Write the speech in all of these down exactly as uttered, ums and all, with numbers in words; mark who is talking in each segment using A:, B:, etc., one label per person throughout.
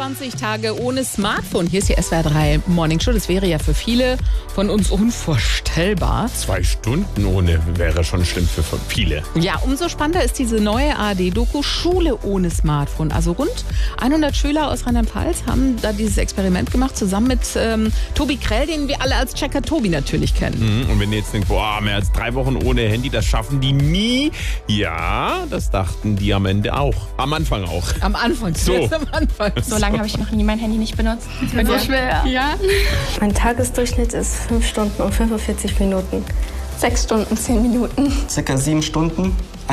A: vierundzwanzig Tage ohne Smartphone. Hier ist die S W R drei Morning Show. Das wäre ja für viele von uns unvorstellbar.
B: Zwei Stunden ohne wäre schon schlimm für viele.
A: Ja, umso spannender ist diese neue A R D-Doku Schule ohne Smartphone. Also rund hundert Schüler aus Rheinland-Pfalz haben da dieses Experiment gemacht, zusammen mit ähm, Tobi Krell, den wir alle als Checker Tobi natürlich kennen.
B: Mhm. Und wenn ihr jetzt denkt, boah, mehr als drei Wochen ohne Handy, das schaffen die nie. Ja, das dachten die am Ende auch. Am Anfang auch.
A: Am Anfang,
B: so.
A: Jetzt am Anfang.
C: So lange habe ich noch nie mein Handy nicht benutzt.
A: Das wird so schwer.
C: Ja.
D: Mein Tagesdurchschnitt ist fünf Stunden und fünfundvierzig Minuten.
C: Sechs Stunden, zehn Minuten.
E: Circa sieben Stunden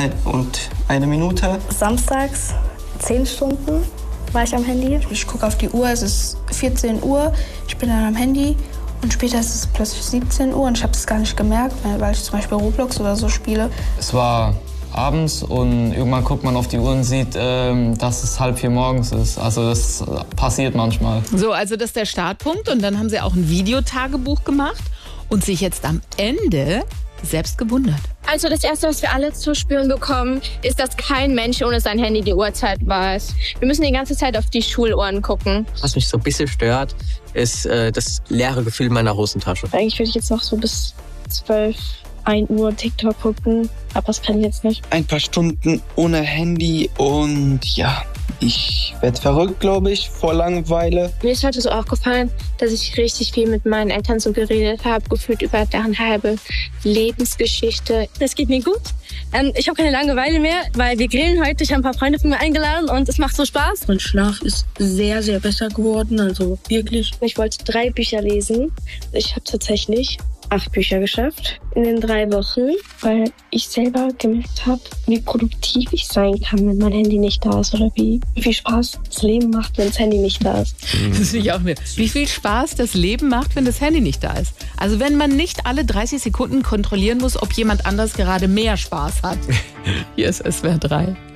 E: und eine Minute.
D: Samstags zehn Stunden war ich am Handy.
F: Ich gucke auf die Uhr, es ist vierzehn Uhr, ich bin dann am Handy und später ist es plötzlich siebzehn Uhr und ich habe das gar nicht gemerkt, weil ich zum Beispiel Roblox oder so spiele.
G: Es war abends und irgendwann guckt man auf die Uhr und sieht, ähm, dass es halb vier morgens ist. Also das passiert manchmal.
A: So, also das ist der Startpunkt und dann haben sie auch ein Videotagebuch gemacht und sich jetzt am Ende selbst gewundert.
H: Also das Erste, was wir alle zu spüren bekommen, ist, dass kein Mensch ohne sein Handy die Uhrzeit weiß. Wir müssen die ganze Zeit auf die Schuluhren gucken.
I: Was mich so ein bisschen stört, ist äh, das leere Gefühl meiner Hosentasche.
H: Eigentlich würde ich jetzt noch so bis zwölf, ein Uhr TikTok gucken, aber das kann ich jetzt nicht.
E: Ein paar Stunden ohne Handy und ja, ich werde verrückt, glaube ich, vor Langeweile.
H: Mir ist heute so aufgefallen, dass ich richtig viel mit meinen Eltern so geredet habe, gefühlt über deren halbe Lebensgeschichte.
J: Das geht mir gut. Ähm, ich habe keine Langeweile mehr, weil wir grillen heute. Ich habe ein paar Freunde von mir eingeladen und es macht so Spaß.
K: Mein Schlaf ist sehr, sehr besser geworden, also wirklich.
J: Ich wollte drei Bücher lesen. Ich habe tatsächlich acht Bücher geschafft in den drei Wochen, weil ich selber gemerkt habe, wie produktiv ich sein kann, wenn mein Handy nicht da ist oder wie viel Spaß das Leben macht, wenn das Handy nicht da ist.
A: Das finde ich auch mir. Wie viel Spaß das Leben macht, wenn das Handy nicht da ist. Also wenn man nicht alle dreißig Sekunden kontrollieren muss, ob jemand anders gerade mehr Spaß hat. Hier ist S W R drei.